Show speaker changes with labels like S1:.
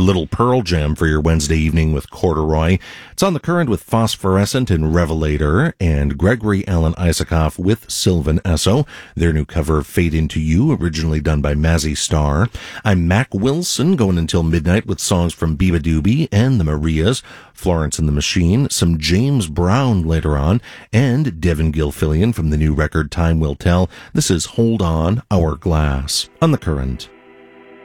S1: little Pearl Jam for your Wednesday evening with Corduroy. It's On the Current with Phosphorescent and Revelator, and Gregory Alan Isaacoff with Sylvan Esso, their new cover of Fade Into You, originally done by Mazzy Star. I'm Mac Wilson, going until midnight with songs from Biba Doobie and the Marias, Florence and the Machine, some James Brown later on, and Devin Gilfillian from the new record Time Will Tell. This is Hold On, Hourglass, on the Current.